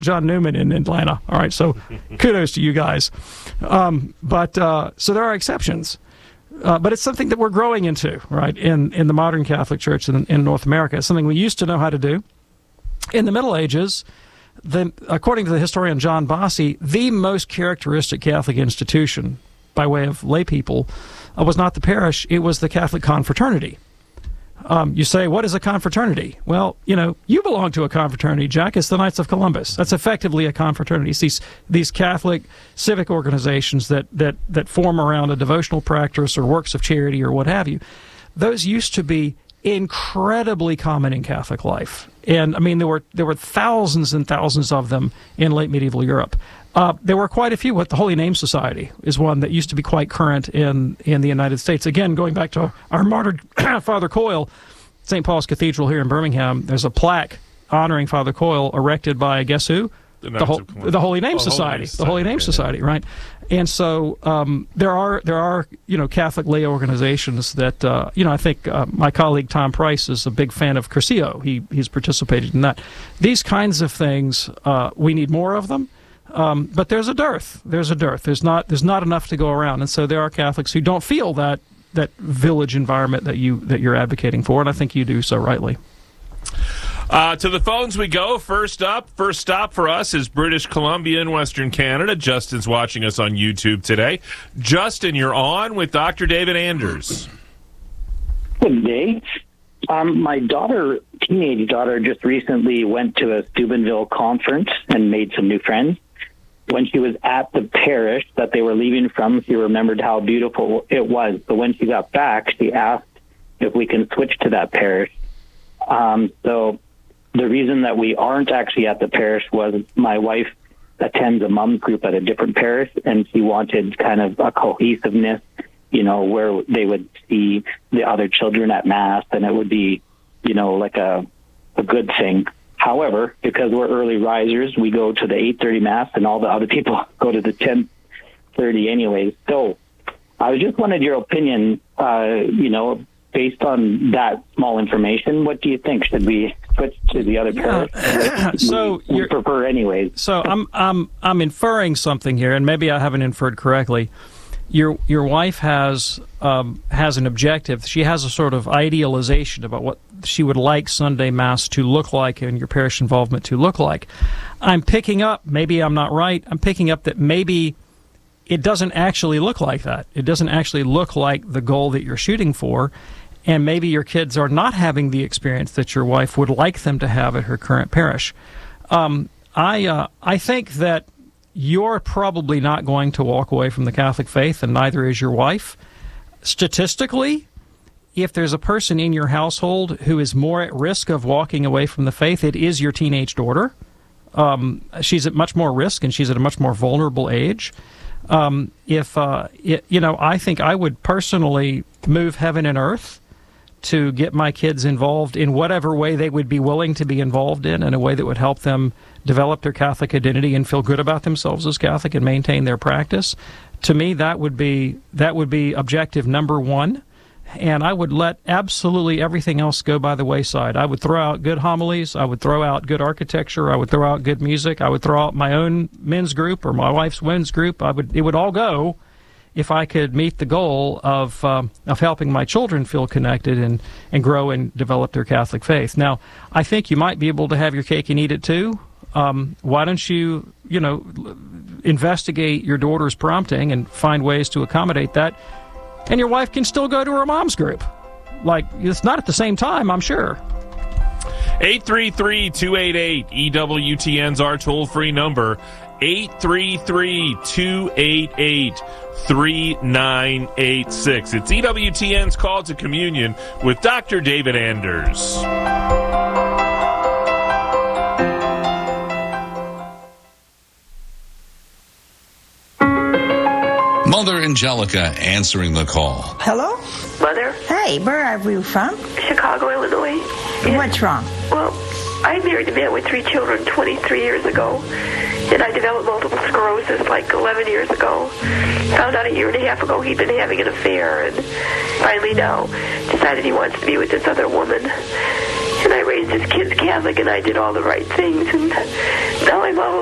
John Newman in Atlanta. All right, so kudos to you guys. So there are exceptions. But it's something that we're growing into, right, in the modern Catholic Church in North America. It's something we used to know how to do. In the Middle Ages, according to the historian John Bossy, the most characteristic Catholic institution, by way of lay people, was not the parish, it was the Catholic confraternity. You say, what is a confraternity? Well, you belong to a confraternity, Jack. It's the Knights of Columbus. That's effectively a confraternity. It's these Catholic civic organizations that form around a devotional practice or works of charity or what have you. Those used to be incredibly common in Catholic life. And, I mean, there were thousands and thousands of them in late medieval Europe. There were quite a few. What the Holy Name Society is one that used to be quite current in the United States. Again, going back to our martyred Father Coyle, St. Paul's Cathedral here in Birmingham, there's a plaque honoring Father Coyle erected by, guess who? The Holy Name Society. The Holy Name Society, right? And so there are Catholic lay organizations that I think my colleague Tom Price is a big fan of Curcio. He's participated in that. These kinds of things, we need more of them. But there's a dearth. There's not enough to go around, and so there are Catholics who don't feel that village environment that you're advocating for, and I think you do so rightly. To the phones we go. First stop for us is British Columbia in Western Canada. Justin's watching us on YouTube today. Justin, you're on with Dr. David Anders. Good day. My teenage daughter, just recently went to a Steubenville conference and made some new friends. When she was at the parish that they were leaving from, she remembered how beautiful it was. But when she got back, she asked if we can switch to that parish. So the reason that we aren't actually at the parish was my wife attends a mom's group at a different parish, and she wanted kind of a cohesiveness, where they would see the other children at Mass, and it would be, like a good thing. However, because we're early risers, we go to the 8:30 Mass, and all the other people go to the 10:30 anyways. So I just wanted your opinion, based on that small information. What do you think? Should we switch to the other parish? So we prefer anyways. So I'm inferring something here, and maybe I haven't inferred correctly. Your wife has an objective. She has a sort of idealization about what she would like Sunday Mass to look like and your parish involvement to look like. I'm picking up, maybe I'm not right, I'm picking up that maybe it doesn't actually look like that. It doesn't actually look like the goal that you're shooting for, and maybe your kids are not having the experience that your wife would like them to have at her current parish. I think that you're probably not going to walk away from the Catholic faith, and neither is your wife. Statistically, if there's a person in your household who is more at risk of walking away from the faith, it is your teenage daughter. She's at much more risk, and she's at a much more vulnerable age. I think I would personally move heaven and earth to get my kids involved in whatever way they would be willing to be involved in a way that would help them develop their Catholic identity and feel good about themselves as Catholic and maintain their practice. To me, that would be objective number one, and I would let absolutely everything else go by the wayside. I would throw out good homilies, I would throw out good architecture, I would throw out good music, I would throw out my own men's group or my wife's women's group. It would all go if I could meet the goal of helping my children feel connected and grow and develop their Catholic faith. Now, I think you might be able to have your cake and eat it too. Why don't you, investigate your daughter's prompting and find ways to accommodate that, and your wife can still go to her mom's group. Like, it's not at the same time, I'm sure. 833-288-EWTN's our toll-free number. 833-288-3986. It's EWTN's Call to Communion with Dr. David Anders. Mother Angelica answering the call. Hello? Mother? Hey, where are you from? Chicago, Illinois. And what's wrong? Well, I married a man with 3 children 23 years ago, and I developed multiple sclerosis like 11 years ago. Found out a year and a half ago he'd been having an affair, and finally now decided he wants to be with this other woman. And I raised his kids Catholic, and I did all the right things. And now I love him.